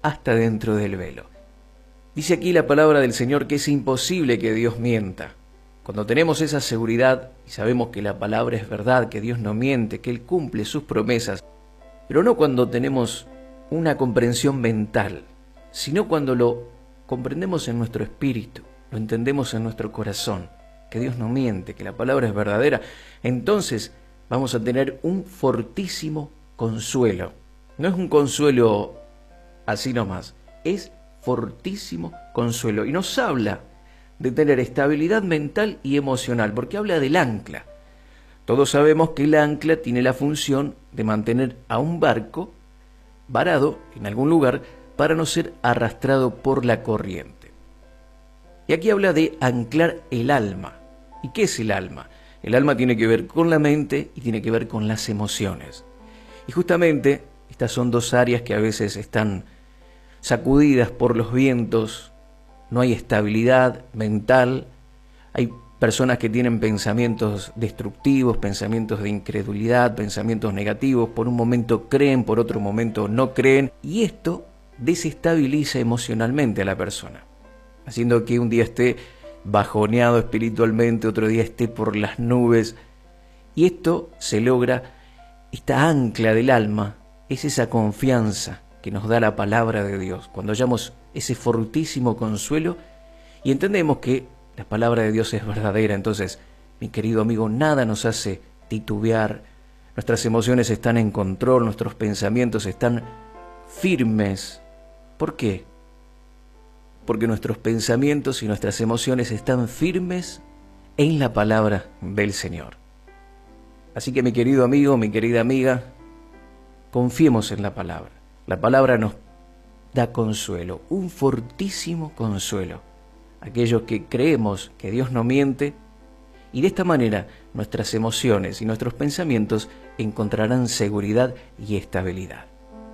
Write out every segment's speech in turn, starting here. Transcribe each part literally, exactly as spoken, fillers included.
hasta dentro del velo. Dice aquí la palabra del Señor que es imposible que Dios mienta. Cuando tenemos esa seguridad y sabemos que la palabra es verdad, que Dios no miente, que Él cumple sus promesas, pero no cuando tenemos una comprensión mental, sino cuando lo comprendemos en nuestro espíritu, lo entendemos en nuestro corazón, que Dios no miente, que la palabra es verdadera, entonces vamos a tener un fortísimo consuelo. No es un consuelo así nomás, es fortísimo consuelo. Y nos habla de tener estabilidad mental y emocional, porque habla del ancla. Todos sabemos que el ancla tiene la función de mantener a un barco varado en algún lugar para no ser arrastrado por la corriente. Y aquí habla de anclar el alma. ¿Y qué es el alma? El alma tiene que ver con la mente y tiene que ver con las emociones. Y justamente estas son dos áreas que a veces están sacudidas por los vientos, no hay estabilidad mental, hay personas que tienen pensamientos destructivos, pensamientos de incredulidad, pensamientos negativos, por un momento creen, por otro momento no creen, y esto desestabiliza emocionalmente a la persona, haciendo que un día esté bajoneado espiritualmente, otro día esté por las nubes, y esto se logra, esta ancla del alma, es esa confianza que nos da la palabra de Dios, cuando hallamos ese fortísimo consuelo y entendemos que la palabra de Dios es verdadera. Entonces, mi querido amigo, nada nos hace titubear, nuestras emociones están en control, nuestros pensamientos están firmes. ¿Por qué? Porque nuestros pensamientos y nuestras emociones están firmes en la palabra del Señor. Así que, mi querido amigo, mi querida amiga, confiemos en la palabra. La palabra nos da consuelo, un fortísimo consuelo. Aquellos que creemos que Dios no miente, y de esta manera nuestras emociones y nuestros pensamientos encontrarán seguridad y estabilidad.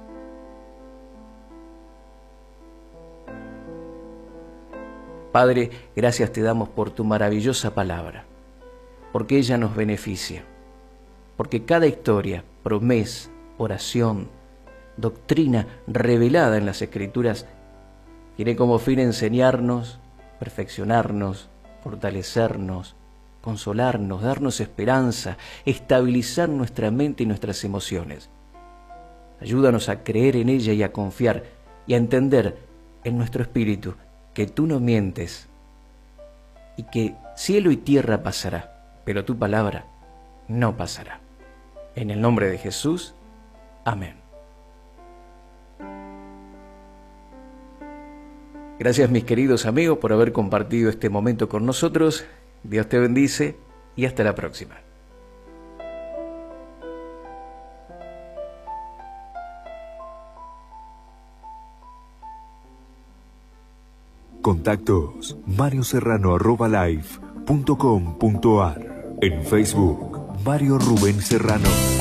Padre, gracias te damos por tu maravillosa palabra, porque ella nos beneficia, porque cada historia, promesa, oración, doctrina revelada en las Escrituras tiene como fin enseñarnos, perfeccionarnos, fortalecernos, consolarnos, darnos esperanza, estabilizar nuestra mente y nuestras emociones. Ayúdanos a creer en ella y a confiar y a entender en nuestro espíritu que tú no mientes y que cielo y tierra pasará, pero tu palabra no pasará. En el nombre de Jesús, amén. Gracias, mis queridos amigos, por haber compartido este momento con nosotros. Dios te bendice y hasta la próxima. Contactos mario serrano arroba live punto com punto ar. En Facebook, Mario Rubén Serrano.